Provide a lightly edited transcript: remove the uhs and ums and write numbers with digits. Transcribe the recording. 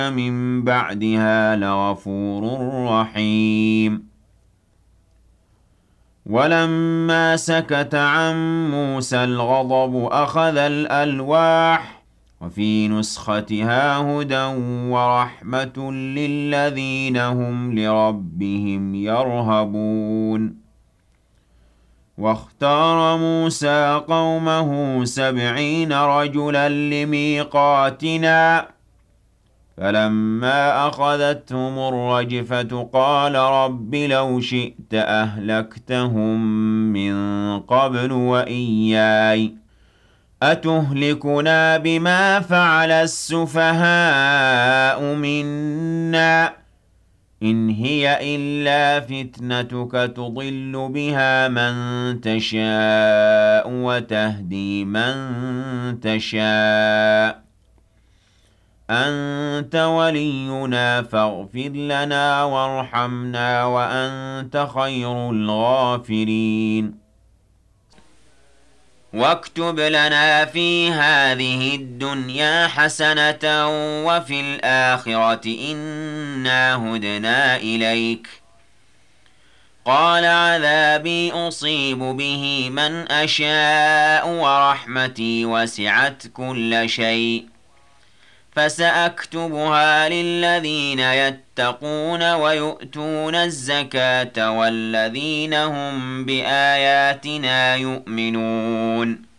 من بعدها لغفور رحيم. ولما سكت عن موسى الغضب أخذ الألواح وفي نسختها هدى ورحمة للذين هم لربهم يرهبون. واختار موسى قومه 70 رجلا لميقاتنا فلما أخذتهم الرجفة قال رب لو شئت أهلكتهم من قبل وإياي أتهلكنا بما فعل السفهاء منا إن هي إلا فتنتك تضل بها من تشاء وتهدي من تشاء أنت ولينا فاغفر لنا وارحمنا وأنت خير الغافرين. واكتب لنا في هذه الدنيا حسنة وفي الآخرة إنا هدنا إليك قال عذابي أصيب به من أشاء ورحمتي وسعت كل شيء فسأكتبها للذين يتقون ويؤتون الزكاة والذين هم بآياتنا يؤمنون.